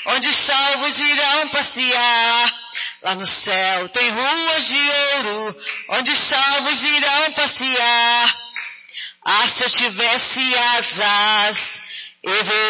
onde os salvos irão passear. Lá no céu tem ruas de ouro, onde os salvos irão passear. Ah, se eu tivesse asas, eu